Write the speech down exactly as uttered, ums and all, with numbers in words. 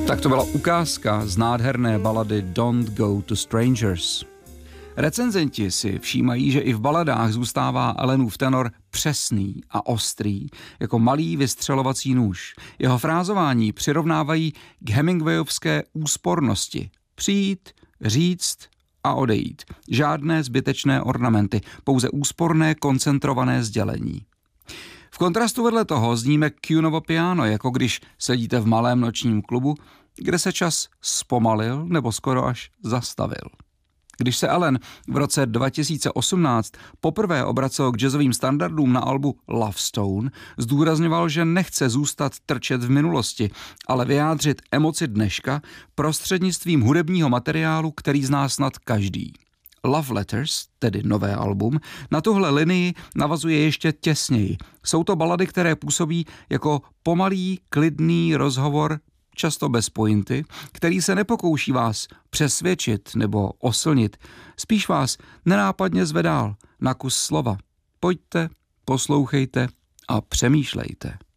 Tak to byla ukázka z nádherné balady Don't Go to Strangers. Recenzenti si všímají, že i v baladách zůstává Allenův tenor přesný a ostrý, jako malý vystřelovací nůž. Jeho frázování přirovnávají k Hemingwayovské úspornosti. Přijít, říct a odejít. Žádné zbytečné ornamenty, pouze úsporné, koncentrované sdělení. V kontrastu vedle toho zníme Kunovo piano, jako když sedíte v malém nočním klubu, kde se čas zpomalil nebo skoro až zastavil. Když se Allen v roce dva tisíce osmnáct poprvé obracel k jazzovým standardům na albu Love Stone, zdůrazňoval, že nechce zůstat trčet v minulosti, ale vyjádřit emoci dneška prostřednictvím hudebního materiálu, který zná snad každý. Love Letters, tedy nové album, na tuhle linii navazuje ještě těsněji. Jsou to balady, které působí jako pomalý, klidný rozhovor, často bez pointy, který se nepokouší vás přesvědčit nebo oslnit, spíš vás nenápadně zvedál na kus slova. Pojďte, poslouchejte a přemýšlejte.